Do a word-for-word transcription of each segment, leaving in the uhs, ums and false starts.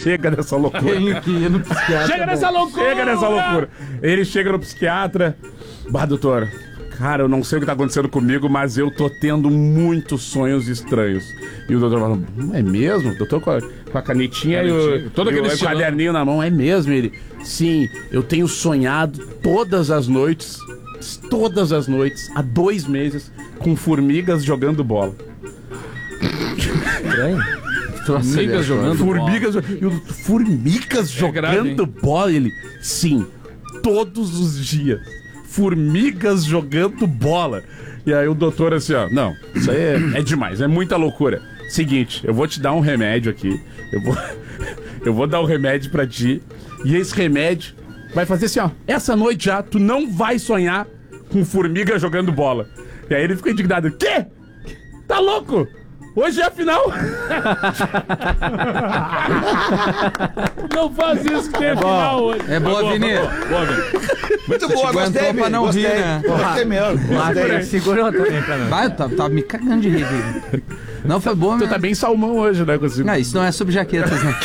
chega dessa loucura. Tenho que ir no psiquiatra. Chega dessa loucura! Chega dessa loucura. Ele chega no psiquiatra. Bah, doutor, cara, eu não sei o que tá acontecendo comigo, mas eu tô tendo muitos sonhos estranhos. E o doutor fala, é mesmo? Doutor com a, com a canetinha, canetinha e o, todo aquele o caderninho na mão, é mesmo? Ele, sim, eu tenho sonhado todas as noites, todas as noites, há dois meses, com formigas jogando bola. Estranho. Formigas jogando formigas, bola. Eu, formigas é jogando grave, bola? Ele, sim, todos os dias. Formigas jogando bola. E aí o doutor assim, ó, não, isso aí é, é demais, é muita loucura. Seguinte, eu vou te dar um remédio aqui. Eu vou, eu vou dar um remédio pra ti. E esse remédio vai fazer assim, ó, essa noite já, tu não vai sonhar com formiga jogando bola. E aí ele fica indignado, quê? Tá louco? Hoje é a final. Não faz isso que é, é final hoje. É boa, boa Vini. Boa, boa, Vini. Muito boa, gostei, pra não gostei, rir, né? Gostei mesmo. Gostei. Segurou também pra mim. Vai, tá, tá me cagando de rir, Vini. Não, foi boa, Tu tá bem salmão hoje, né? Com não, isso não é sobre jaquetas, né?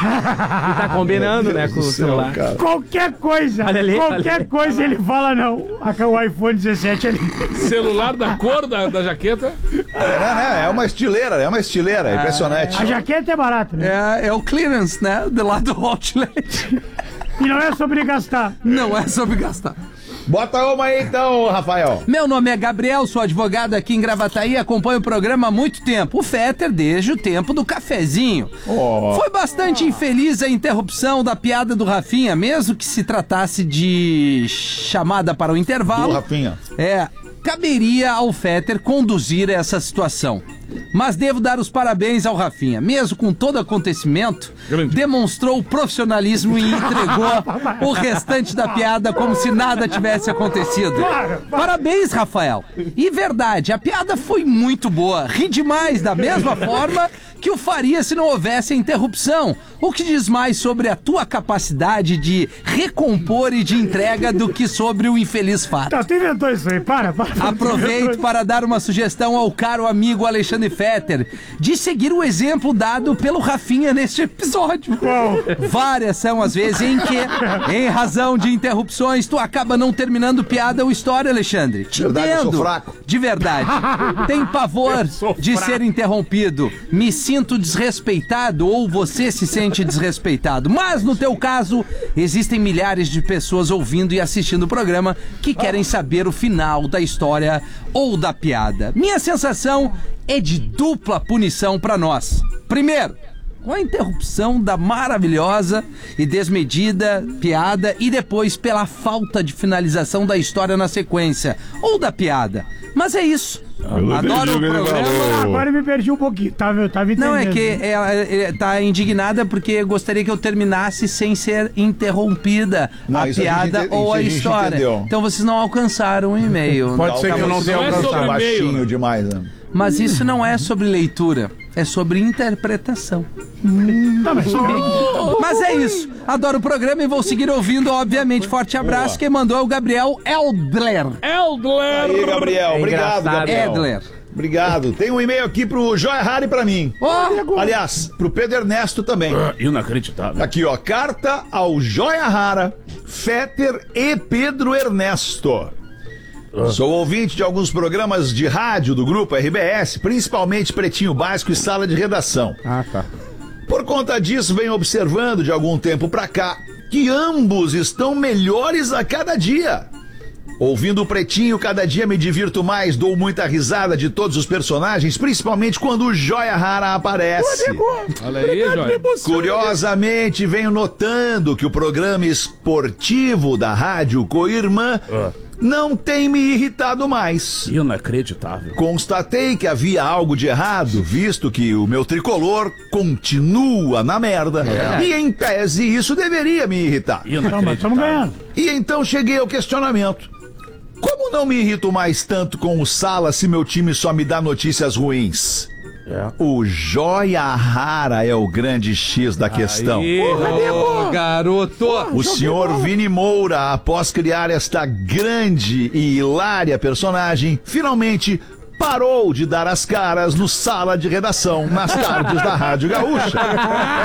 Tá combinando, né, com o celular. Cara. Qualquer coisa, ali, qualquer ali. coisa ele fala não. O iPhone dezessete ali. Celular da cor da, da jaqueta? É, é, é uma estileira, é uma estileira, é impressionante. A jaqueta é barata, né? É, é o clearance, né? Do lado do outlet. E não é sobre gastar. Não é sobre gastar. Bota uma aí então, Rafael. Meu nome é Gabriel, sou advogado aqui em Gravataí e acompanho o programa há muito tempo. O Fetter desde o tempo do cafezinho. Oh. Foi bastante infeliz a interrupção da piada do Rafinha, mesmo que se tratasse de chamada para o intervalo. Do Rafinha. É, caberia ao Fetter conduzir essa situação. Mas devo dar os parabéns ao Rafinha. Mesmo com todo acontecimento, grande, demonstrou profissionalismo e entregou o restante da piada como se nada tivesse acontecido. Parabéns, Rafael. E verdade, a piada foi muito boa. Ri demais, da mesma forma que o faria se não houvesse a interrupção. O que diz mais sobre a tua capacidade de recompor e de entrega do que sobre o infeliz fato. Tá, tu inventou isso aí, para, para. Aproveito para dar uma sugestão ao caro amigo Alexandre Fetter de seguir o exemplo dado pelo Rafinha neste episódio. Qual? Várias são as vezes em que, em razão de interrupções, tu acaba não terminando piada ou história, Alexandre. Te verdade, entendo. eu sou fraco. De verdade. Tem pavor de fraco. ser interrompido. Me sinto desrespeitado ou você se sente desrespeitado. Mas no teu caso, existem milhares de pessoas ouvindo e assistindo o programa que querem saber o final da história ou da piada. Minha sensação é de dupla punição pra nós. Primeiro, com a interrupção da maravilhosa e desmedida piada e depois pela falta de finalização da história na sequência ou da piada. Mas é isso. Adoro o programa. Agora eu me perdi um pouquinho, tá, meu? Tava entendendo. Não, é que ela, ela tá indignada porque gostaria que eu terminasse sem ser interrompida não, a piada a ente... ou a, a história. Então vocês não alcançaram o e-mail. Pode não, ser que eu não tenha alcançado. É baixinho demais, né? Mas isso não é sobre leitura, é sobre interpretação. Hum, tá mas... mas é isso. Adoro o programa e vou seguir ouvindo, obviamente. Forte abraço. Boa. Quem mandou é o Gabriel Eldler. Eldler! Aí, Gabriel. É Obrigado, Gabriel. Edler. Obrigado. Tem um e-mail aqui pro Joia Hari pra mim. Oh. Aliás, pro Pedro Ernesto também. Uh, inacreditável. Aqui, ó. Carta ao Joia Hara, Fetter e Pedro Ernesto. Uh. Sou ouvinte de alguns programas de rádio do grupo R B S, principalmente Pretinho Básico e Sala de Redação. Ah, tá. Por conta disso, venho observando de algum tempo pra cá que ambos estão melhores a cada dia. Ouvindo o Pretinho, cada dia me divirto mais, dou muita risada de todos os personagens, principalmente quando o Joia Hara aparece. Olha aí, Joia. Curiosamente, venho notando que o programa esportivo da Rádio Coirmã uh. não tem me irritado mais. Inacreditável. Constatei que havia algo de errado, visto que o meu tricolor continua na merda. É. E em tese isso deveria me irritar. Não, mas estamos ganhando. E então cheguei ao questionamento. Como não me irrito mais tanto com o Sala se meu time só me dá notícias ruins? É. O Joia Hara é o grande X da questão. Aí, oh, garoto! O senhor Vini Moura, após criar esta grande e hilária personagem, finalmente parou de dar as caras no Sala de Redação nas tardes da Rádio Gaúcha.